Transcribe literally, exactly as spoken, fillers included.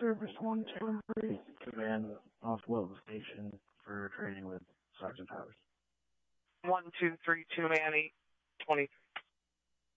Service one two three, command off Wilton Station for training with Sergeant Powers. one two three two man eight twenty.